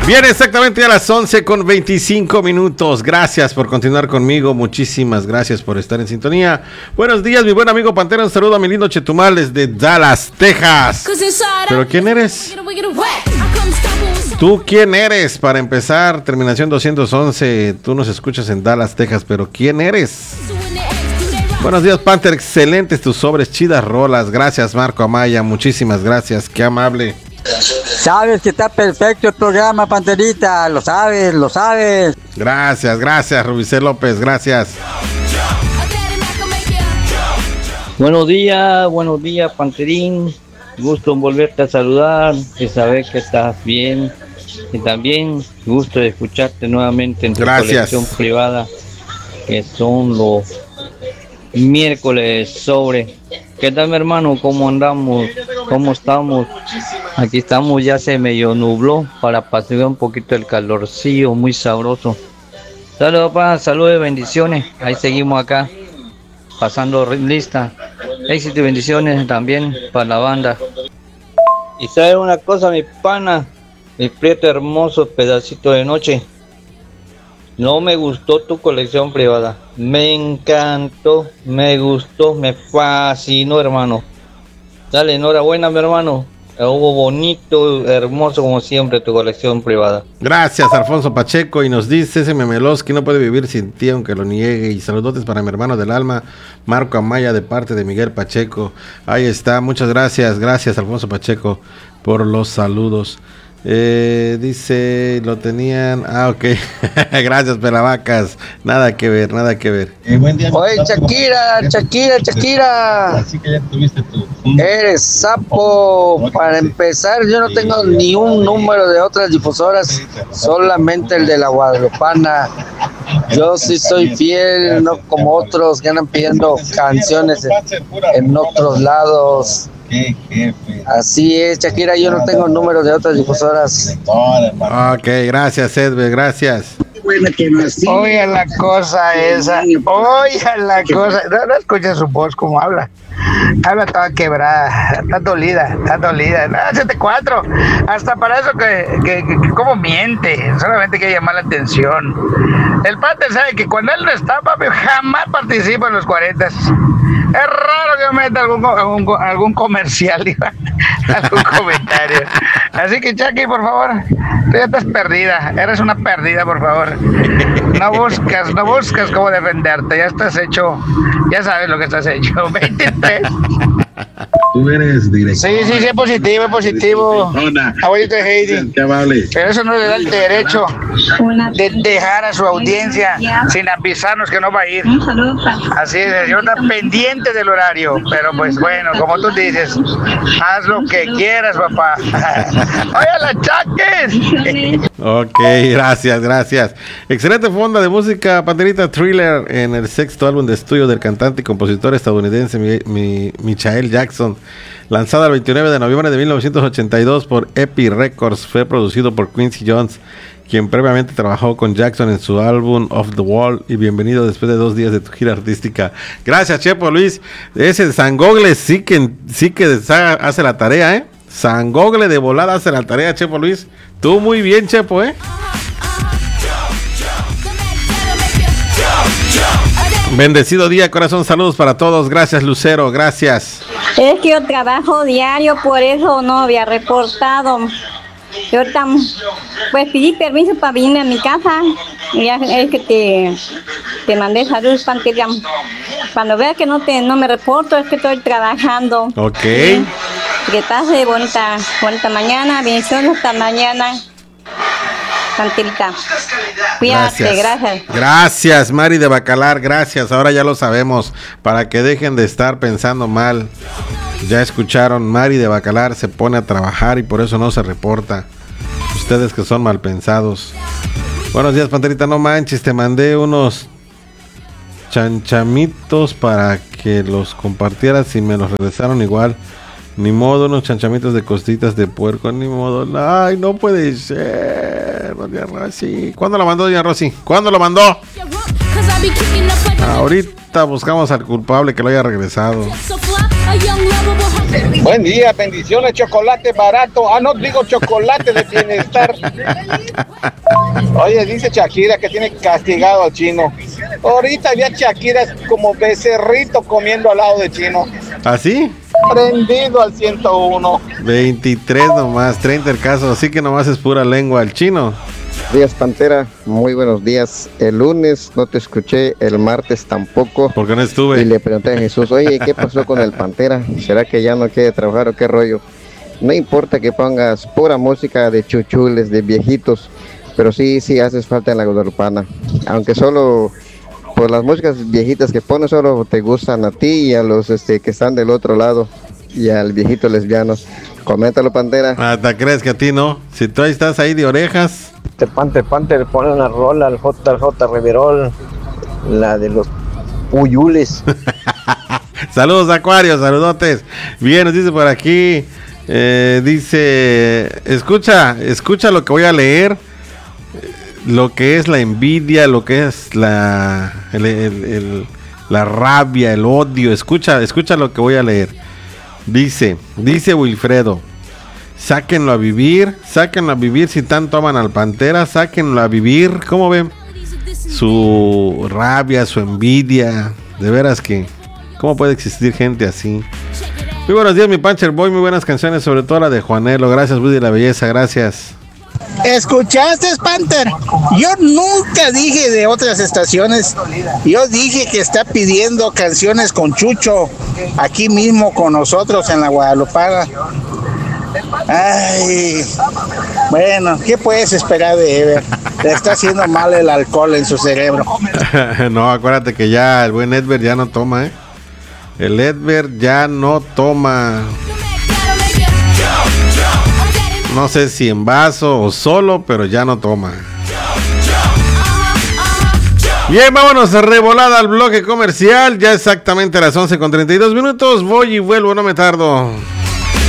Bien, exactamente a las 11:25. Gracias por continuar conmigo. Muchísimas gracias por estar en sintonía. Buenos días, mi buen amigo Pantera. Un saludo a mi lindo Chetumal desde Dallas, Texas. ¿Pero quién eres? ¿Tú quién eres? Para empezar, terminación 211. Tú nos escuchas en Dallas, Texas. ¿Pero quién eres? Buenos días, Panther. Excelentes tus sobres, chidas rolas. Gracias, Marco Amaya. Muchísimas gracias. Qué amable. Sabes que está perfecto el programa, Panterita, lo sabes. Gracias, Rubicé López, gracias. Buenos días, Panterín. Gusto en volverte a saludar, de saber que estás bien. Y también gusto de escucharte nuevamente en tu colección privada, que son los miércoles sobre. ¿Qué tal, mi hermano? ¿Cómo andamos? ¿Cómo estamos? Aquí estamos, ya se medio nubló para pasar un poquito el calorcillo, muy sabroso. Saludos, papá, saludos y bendiciones. Ahí seguimos acá, pasando lista. Éxito y bendiciones también para la banda. Y sabes una cosa, mi pana, mi prieto hermoso pedacito de noche. No me gustó tu colección privada. Me encantó, me gustó, me fascinó, hermano. Dale, enhorabuena, mi hermano. Hubo bonito, hermoso como siempre tu colección privada. Gracias, Alfonso Pacheco. Y nos dice ese Memeloski no puede vivir sin ti aunque lo niegue. Y saludotes para mi hermano del alma, Marco Amaya, de parte de Miguel Pacheco. Ahí está, muchas gracias. Gracias, Alfonso Pacheco, por los saludos. Dice, lo tenían. Ok. Gracias, Pelavacas. Nada que ver. Buen día. Oye, Shakira. Así que ya tuviste tu. Eres sapo. Para empezar, yo no tengo ni un número de otras difusoras, solamente el de la Guadalupana. Yo sí soy fiel, no como otros que andan pidiendo canciones en otros lados. Así es, Shakira, yo no tengo número de otras difusoras. Ok, gracias, Edbe, gracias. Oiga la cosa esa, no escucha su voz como habla toda quebrada, está dolida, no, 74, hasta para eso que como miente, solamente quiere llamar la atención. El Pate sabe que cuando él no está, papi, jamás participa en los 40. Es raro que meta algún comercial, algún comentario. Así que, Chucky, por favor, tú ya estás perdida. Eres una perdida, por favor. No buscas cómo defenderte. Ya estás hecho. Ya sabes lo que estás hecho. 23. Tú eres director. Sí, es positivo. Abuelito de Heidi. Qué amable. Pero eso no le da el derecho de dejar a su audiencia sin avisarnos que no va a ir. Así es, yo está pendiente del horario, pero pues bueno, como tú dices, haz lo que quieras, papá. ¡Oye, la Chaques! Ok, gracias. Excelente fonda de música, Panterita, Thriller, en el sexto álbum de estudio del cantante y compositor estadounidense Michael Jackson, lanzada el 29 de noviembre de 1982 por Epic Records. Fue producido por Quincy Jones, quien previamente trabajó con Jackson en su álbum Off the Wall. Y bienvenido después de 2 días de tu gira artística. Gracias, Chepo Luis. Ese San Gogle sí que hace la tarea, ¿eh? San Gogle de volada hace la tarea, Chepo Luis. Tú muy bien, Chepo, ¿eh? Bendecido día, corazón. Saludos para todos. Gracias, Lucero. Gracias. Es que yo trabajo diario, por eso no había reportado. Yo pues pedí permiso para venir a mi casa. Y ya es que te mandé saludos, Pantera. Cuando vea que no me reporto, es que estoy trabajando. Ok. ¿Sí? Que pase bonita mañana. Bendiciones hasta mañana. Panterita. Cuídate, gracias. Gracias, Mari de Bacalar, gracias. Ahora ya lo sabemos, para que dejen de estar pensando mal. Ya escucharon, Mari de Bacalar se pone a trabajar y por eso no se reporta. Ustedes que son mal pensados. Buenos días, Panterita, no manches, te mandé unos chanchamitos para que los compartieras y me los regresaron igual. Ni modo, unos chanchamitos de costitas de puerco, ni modo. Ay, no puede ser, doña Rosy. ¿Cuándo lo mandó, doña Rosy? ¿Cuándo lo mandó? Ahorita buscamos al culpable que lo haya regresado. Buen día, bendiciones, chocolate barato. No digo chocolate de bienestar. Oye, dice Shakira que tiene castigado al chino. Ahorita ya Shakira es como becerrito comiendo al lado de chino. ¿Así? Prendido al 101. 23 nomás, 30 el caso, así que nomás es pura lengua el chino. Días, Pantera, muy buenos días. El lunes no te escuché, el martes tampoco. ¿Por qué no estuve? Y le pregunté a Jesús, oye, ¿qué pasó con el Pantera? ¿Será que ya no quiere trabajar o qué rollo? No importa que pongas pura música de chuchules, de viejitos, pero sí haces falta en la Guadalupana. Aunque solo por las músicas viejitas que pones solo te gustan a ti y a los que están del otro lado y al viejito lesbiano. Coméntalo, Pantera. ¿Hasta crees que a ti no? Si tú ahí estás ahí de orejas. Panther, pone una rola al JJ Reverol, la de los Uyules. Saludos, Acuario, saludotes. Bien, nos dice por aquí, dice, escucha lo que voy a leer, lo que es la envidia, lo que es la rabia, el odio. Escucha lo que voy a leer. Dice Wilfredo, sáquenlo a vivir si tanto aman al Pantera, sáquenlo a vivir. ¿Cómo ven? Su rabia, su envidia, de veras que, ¿cómo puede existir gente así? Muy buenos días, mi Puncher Boy, muy buenas canciones, sobre todo la de Juanelo. Gracias, Woody la Belleza, gracias. ¿Escuchaste, Panther? Yo nunca dije de otras estaciones. Yo dije que está pidiendo canciones con Chucho aquí mismo con nosotros en la Guadalupana. Ay, bueno, ¿qué puedes esperar de Ever? Le está haciendo mal el alcohol en su cerebro. No, acuérdate que ya el buen Edver ya no toma, El Edver ya no toma. No sé si en vaso o solo, pero ya no toma. Bien, vámonos a revolada al bloque comercial. Ya exactamente a las 11:32. Voy y vuelvo, no me tardo.